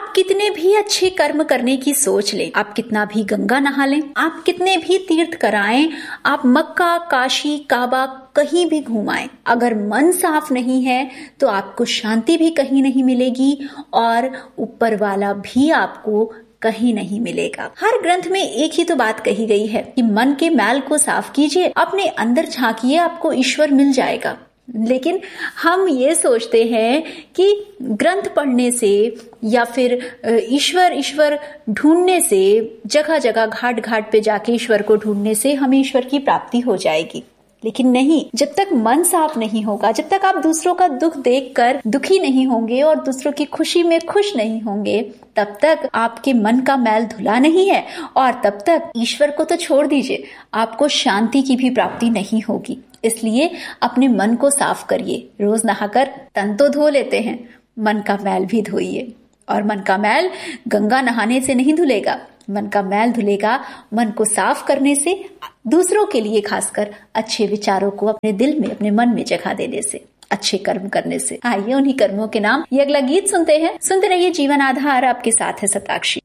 आप कितने भी अच्छे कर्म करने की सोच लें, आप कितना भी गंगा नहा लें, आप कितने भी तीर्थ कराएं, आप मक्का, काशी, काबा कहीं भी घुमाएं, अगर मन साफ नहीं है तो आपको शांति भी कहीं नहीं मिलेगी और ऊपर वाला भी आपको कहीं नहीं मिलेगा। हर ग्रंथ में एक ही तो बात कही गई है कि मन के मैल को साफ कीजिए, अपने अंदर झांकिए, आपको ईश्वर मिल जाएगा। लेकिन हम ये सोचते हैं कि ग्रंथ पढ़ने से या फिर ईश्वर ईश्वर ढूंढने से, जगह जगह घाट घाट पे जाके ईश्वर को ढूंढने से हमें ईश्वर की प्राप्ति हो जाएगी। लेकिन नहीं, जब तक मन साफ नहीं होगा, जब तक आप दूसरों का दुख देखकर दुखी नहीं होंगे और दूसरों की खुशी में खुश नहीं होंगे, तब तक आपके मन का मैल धुला नहीं है और तब तक ईश्वर को तो छोड़ दीजिए, आपको शांति की भी प्राप्ति नहीं होगी। इसलिए अपने मन को साफ करिए। रोज नहाकर तन तो धो लेते हैं, मन का मैल भी धोइए। और मन का मैल गंगा नहाने से नहीं धुलेगा, मन का मैल धुलेगा मन को साफ करने से, दूसरों के लिए खासकर अच्छे विचारों को अपने दिल में, अपने मन में जगह देने से, अच्छे कर्म करने से। आइए उन्हीं कर्मों के नाम ये अगला गीत सुनते हैं। सुनते रहिए जीवन आधार, आपके साथ है सताक्षी।